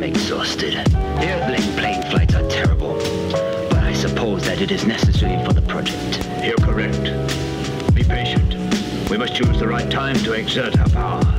Exhausted. Airplane plane flights are terrible, but I suppose that it is necessary for the project. You're correct. Be patient. We must choose the right time to exert our power.